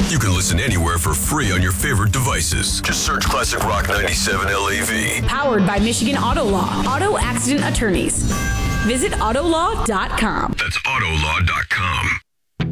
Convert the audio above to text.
You can listen anywhere for free on your favorite devices. Just search Classic Rock 97 LAV. Powered by Michigan Auto Law. Auto accident attorneys. Visit Autolaw.com. That's Autolaw.com.